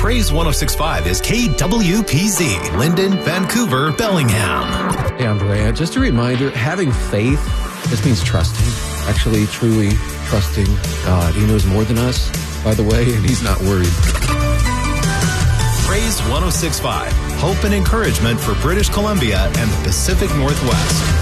Praise 106.5 is KWPZ, Linden, Vancouver, Bellingham. Hey, Andrea, just a reminder, having faith just means trusting, actually truly trusting God. He knows more than us, by the way, and he's not worried. Praise 106.5, hope and encouragement for British Columbia and the Pacific Northwest.